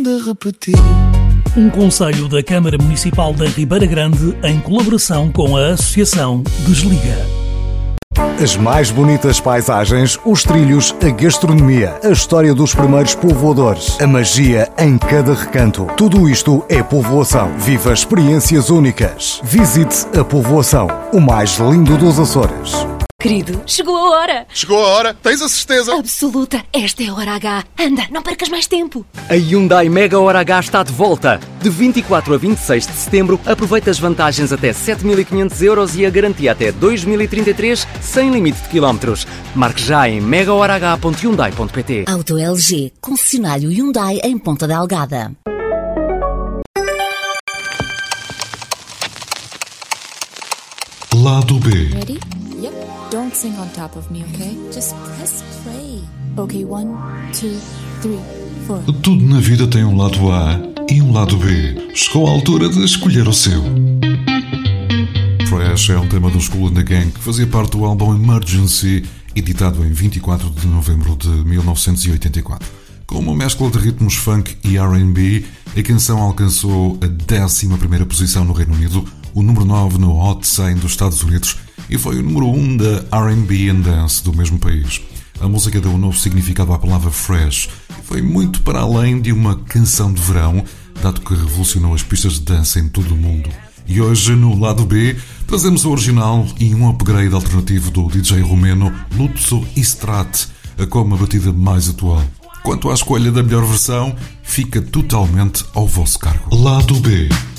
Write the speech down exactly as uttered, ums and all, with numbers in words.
de repetir. Um conselho da Câmara Municipal da Ribeira Grande em colaboração com a Associação Desliga. As mais bonitas paisagens, os trilhos, a gastronomia, a história dos primeiros povoadores, a magia em cada recanto. Tudo isto é povoação. Viva experiências únicas. Visite a povoação, o mais lindo dos Açores. Querido, chegou a hora! Chegou a hora? Tens a certeza? Absoluta! Esta é a hora H. Anda, não percas mais tempo! A Hyundai Mega Hora H está de volta. De vinte e quatro a vinte e seis de setembro, aproveita as vantagens até sete mil e quinhentos euros e a garantia até dois mil e trinta e três, sem limite de quilómetros. Marque já em mega hora h ponto hyundai ponto p t. Auto L G, concessionário Hyundai em Ponta Delgada. Lado B. Ready? Yep. Don't sing on top of me, okay? Just press play. Okay, one, two, three, four. Tudo na vida tem um lado A e um lado B. Chegou a altura de escolher o seu. Fresh é um tema dos Kool and the Gang que fazia parte do álbum Emergency, editado em vinte e quatro de novembro de mil novecentos e oitenta e quatro. Com uma mescla de ritmos funk e R and B, a canção alcançou a décima primeira posição no Reino Unido, o número nove no Hot cem dos Estados Unidos e foi o número um da R and B and Dance do mesmo país. A música deu um novo significado à palavra fresh e foi muito para além de uma canção de verão, dado que revolucionou as pistas de dança em todo o mundo. E hoje, no lado B, trazemos o original e um upgrade alternativo do D J romeno Lutzo Istrat, com uma batida mais atual. Quanto à escolha da melhor versão, fica totalmente ao vosso cargo. Lado B.